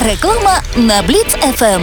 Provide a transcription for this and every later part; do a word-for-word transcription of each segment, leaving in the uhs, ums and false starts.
Реклама на Бліц еф ем.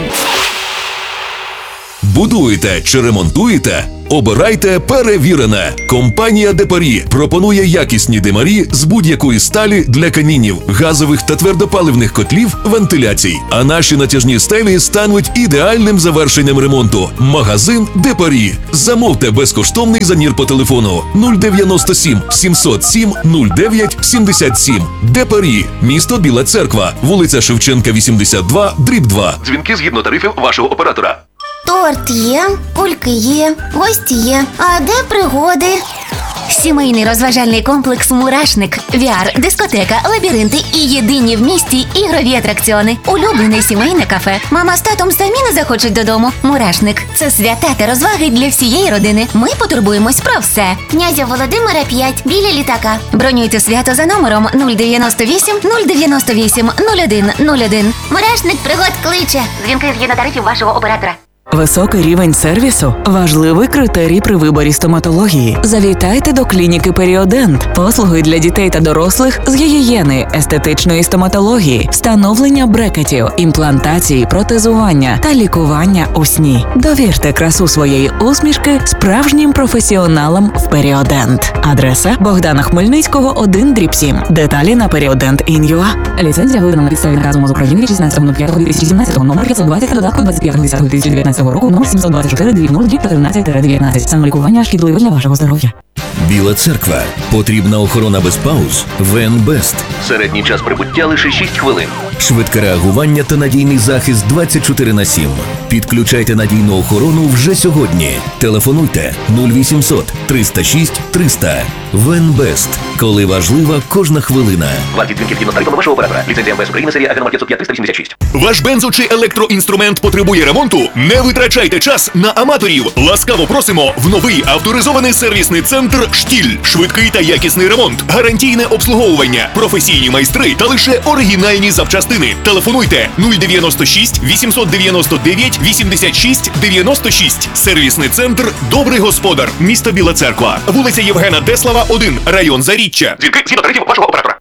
Будуєте чи ремонтуєте? Обирайте перевірене. Компанія Депарі пропонує якісні димарі з будь-якої сталі для камінів, газових та твердопаливних котлів, вентиляцій. А наші натяжні стелі стануть ідеальним завершенням ремонту. Магазин Депарі. Замовте безкоштовний замір по телефону нуль дев'яносто сім сімсот сім нуль дев'ять сімдесят сім. Депарі. Місто Біла Церква. Вулиця Шевченка, вісімдесят два, дріб два. Дзвінки згідно тарифів вашого оператора. Торт є, кульки є, гості є. А де пригоди? Сімейний розважальний комплекс «Мурашник», ві ар, дискотека, лабіринти і єдині в місті ігрові атракціони. Улюблене сімейне кафе. Мама з татом самі не захочуть додому. «Мурашник» – це свята та розваги для всієї родини. Ми потурбуємось про все. Князя Володимира п'ять, біля літака. Бронюйте свято за номером нуль дев'яносто вісім нуль дев'яносто вісім нуль один нуль один. Мурашник пригод кличе. Дзвінки згідно тарифів вашого оператора. Високий рівень сервісу – важливий критерій при виборі стоматології. Завітайте до клініки «Періодент». Послуги для дітей та дорослих з гігієни, естетичної стоматології, встановлення брекетів, імплантації, протезування та лікування у сні. Довірте красу своєї усмішки справжнім професіоналам в «Періодент». Адреса Богдана Хмельницького, один дріб сім. Деталі на періодент точка ін ю а. Ліцензія видана на підставі наказу МОЗ України від шістнадцятого п'ятого дві тисячі сімнадцятого, номер п'ятсот двадцять, додатку двадцять п'ятого десятого дві тисячі дев'ятнадцятого року, номер сімсот двадцять чотири дріб нуль дріб тринадцять дев'ятнадцять. Самолікування шкідливе для вашого здоров'я. Біла Церква. Потрібна охорона без пауз? Венбест. Середній час прибуття лише шість хвилин. Швидке реагування та надійний захист двадцять чотири на сім. Підключайте надійну охорону вже сьогодні. Телефонуйте нуль вісімсот триста шість триста. Венбест. Коли важлива кожна хвилина. Вартість дзвінків згідно тарифами вашого оператора. Ліцензія ем ве ес України, серія АГ номер п'ятсот п'ять триста вісімдесят шість. Ваш бензо чи електроінструмент потребує ремонту? Не витрачайте час на аматорів. Ласкаво просимо в новий авторизований сервісний центр «Штіль». Швидкий та якісний ремонт, гарантійне обслуговування, професійні майстри та лише оригінальні запчастини. Телефонуйте нуль дев'яносто шість вісімсот дев'яносто дев'ять вісімдесят шість дев'яносто шість. Сервісний центр «Добрий господар», місто Біла Церква, вулиця Євгена Теслава, один, район Заріччя. Дзвінки згідно тарифів вашого оператора.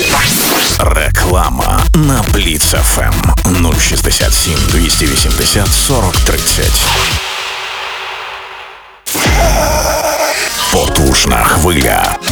Реклама на Бліц еф ем нуль шістдесят сім двісті вісімдесят сорок тридцять. Потужна хвиля.